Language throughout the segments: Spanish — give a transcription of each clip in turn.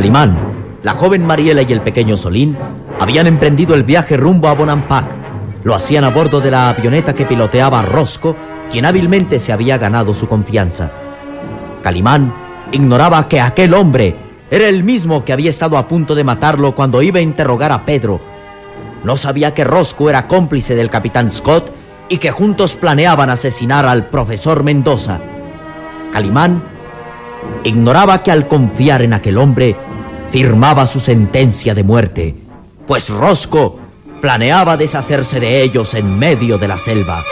Calimán, la joven Mariela y el pequeño Solín habían emprendido el viaje rumbo a Bonampak. Lo hacían a bordo de la avioneta que piloteaba Rosco, quien hábilmente se había ganado su confianza. Calimán ignoraba que aquel hombre era el mismo que había estado a punto de matarlo cuando iba a interrogar a Pedro. No sabía que Rosco era cómplice del capitán Scott y que juntos planeaban asesinar al profesor Mendoza. Calimán ignoraba que al confiar en aquel hombre firmaba su sentencia de muerte, pues Rosco planeaba deshacerse de ellos en medio de la selva.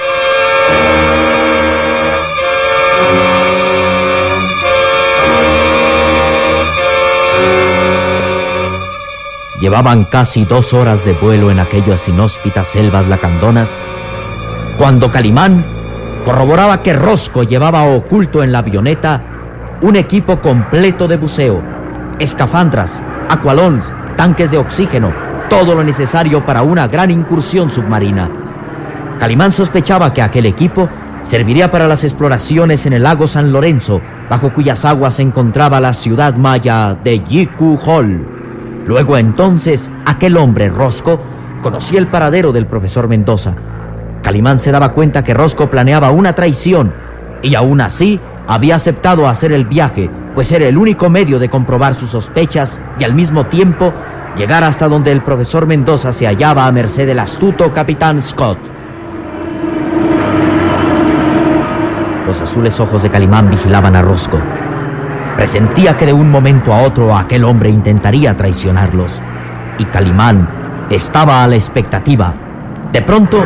Llevaban casi 2 horas de vuelo en aquellas inhóspitas selvas lacandonas cuando Calimán corroboraba que Rosco llevaba oculto en la avioneta un equipo completo de buceo, escafandras, aqualons, tanques de oxígeno, todo lo necesario para una gran incursión submarina. Calimán sospechaba que aquel equipo serviría para las exploraciones en el lago San Lorenzo, bajo cuyas aguas se encontraba la ciudad maya de Yiku Hol. Luego entonces, aquel hombre, Rosco, conocía el paradero del profesor Mendoza. Calimán se daba cuenta que Rosco planeaba una traición y aún así había aceptado hacer el viaje, pues era el único medio de comprobar sus sospechas y al mismo tiempo llegar hasta donde el profesor Mendoza se hallaba a merced del astuto capitán Scott. Los azules ojos de Calimán vigilaban a Rosco. Presentía que de un momento a otro aquel hombre intentaría traicionarlos, y Calimán estaba a la expectativa. De pronto...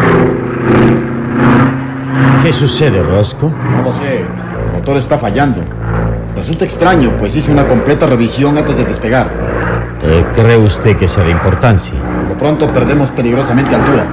¿Qué sucede, Rosco? No lo sé. El motor está fallando. Resulta extraño, pues hice una completa revisión antes de despegar. ¿Cree usted que sea de importancia? Por lo pronto perdemos peligrosamente altura.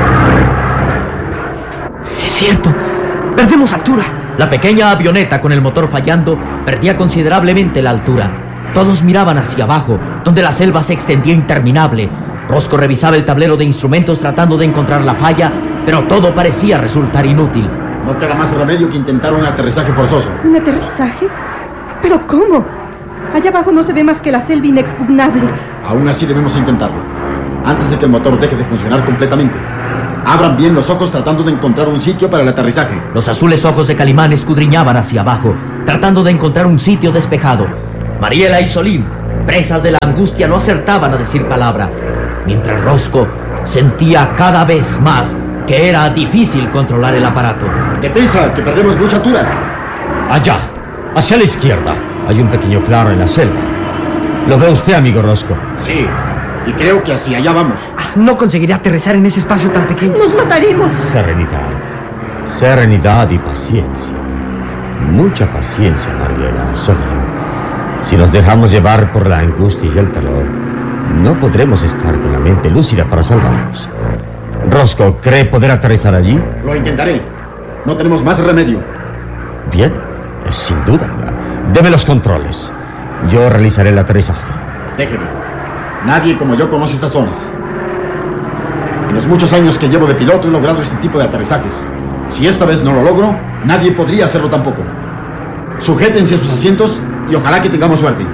Es cierto, perdemos altura. La pequeña avioneta con el motor fallando perdía considerablemente la altura. Todos miraban hacia abajo, donde la selva se extendía interminable. Rosco revisaba el tablero de instrumentos tratando de encontrar la falla, pero todo parecía resultar inútil. No queda más remedio que intentar un aterrizaje forzoso. ¿Un aterrizaje? ¿Pero cómo? Allá abajo no se ve más que la selva inexpugnable. Aún así debemos intentarlo, antes de que el motor deje de funcionar completamente. Abran bien los ojos tratando de encontrar un sitio para el aterrizaje. Los azules ojos de Calimán escudriñaban hacia abajo, tratando de encontrar un sitio despejado. Mariela y Solín, presas de la angustia, no acertaban a decir palabra, mientras Rosco sentía cada vez más que era difícil controlar el aparato. ¡Deprisa, que perdemos mucha altura! Allá, hacia la izquierda, hay un pequeño claro en la selva. ¿Lo ve usted, amigo Rosco? Sí, y creo que hacia allá vamos. No conseguiré aterrizar en ese espacio tan pequeño. ¡Nos mataremos! Serenidad. Serenidad y paciencia. Mucha paciencia, Mariela, Solín. Si nos dejamos llevar por la angustia y el terror, no podremos estar con la mente lúcida para salvarnos. Rosco, ¿cree poder aterrizar allí? Lo intentaré. No tenemos más remedio. Bien, sin duda. Deme los controles. Yo realizaré el aterrizaje. Déjeme. Nadie como yo conoce estas zonas. En los muchos años que llevo de piloto he logrado este tipo de aterrizajes. Si esta vez no lo logro, nadie podría hacerlo tampoco. Sujétense a sus asientos y ojalá que tengamos suerte.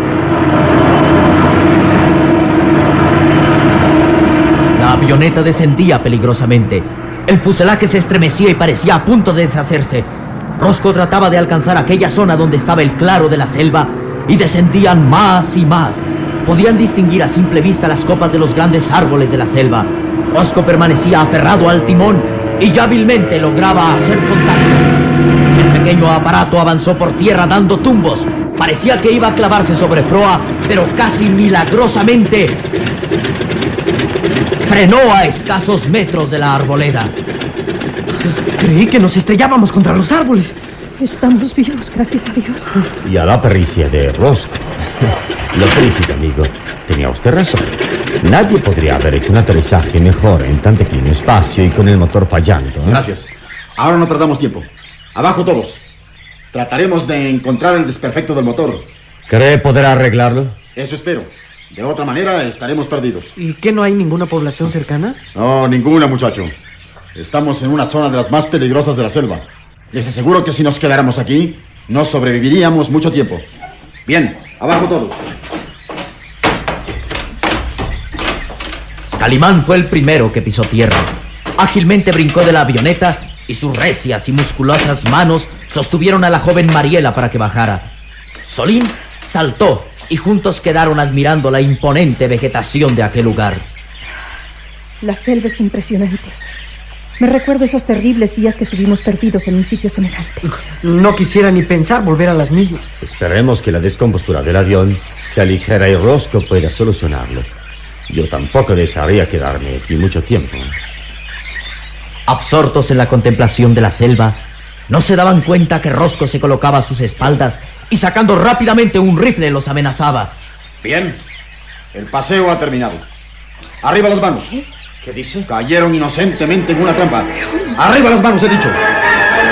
La avioneta descendía peligrosamente. El fuselaje se estremecía y parecía a punto de deshacerse. Rosco trataba de alcanzar aquella zona donde estaba el claro de la selva y descendían más y más. Podían distinguir a simple vista las copas de los grandes árboles de la selva. Rosco permanecía aferrado al timón y hábilmente lograba hacer contacto. El pequeño aparato avanzó por tierra dando tumbos. Parecía que iba a clavarse sobre proa, pero casi milagrosamente frenó a escasos metros de la arboleda. Creí que nos estrellábamos contra los árboles. Estamos vivos, gracias a Dios. Y a la pericia de Rosco. Lo felicito, amigo. Tenía usted razón. Nadie podría haber hecho un aterrizaje mejor en tan pequeño espacio y con el motor fallando, ¿eh? Gracias. Ahora no perdamos tiempo. Abajo todos. Trataremos de encontrar el desperfecto del motor. ¿Cree poder arreglarlo? Eso espero. De otra manera estaremos perdidos. ¿Y qué, no hay ninguna población cercana? No, ninguna, muchacho. Estamos en una zona de las más peligrosas de la selva. Les aseguro que si nos quedáramos aquí, no sobreviviríamos mucho tiempo. Bien, abajo todos. Calimán fue el primero que pisó tierra. Ágilmente brincó de la avioneta y sus recias y musculosas manos sostuvieron a la joven Mariela para que bajara. Solín saltó y juntos quedaron admirando la imponente vegetación de aquel lugar. La selva es impresionante. Me recuerdo esos terribles días que estuvimos perdidos en un sitio semejante. No quisiera ni pensar volver a las mismas. Esperemos que la descompostura del avión sea ligera y Rosco pueda solucionarlo. Yo tampoco desearía quedarme aquí mucho tiempo. Absortos en la contemplación de la selva, no se daban cuenta que Rosco se colocaba a sus espaldas y sacando rápidamente un rifle los amenazaba. Bien, el paseo ha terminado. Arriba las manos. ¿Qué dice? Cayeron inocentemente en una trampa. Arriba las manos, he dicho.